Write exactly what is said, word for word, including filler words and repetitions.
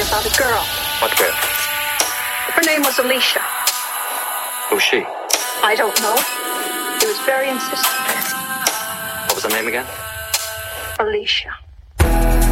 about a girl. What girl? Her name was Alicia. Who's she? I don't know. He was very insistent. What was her name again? Alicia.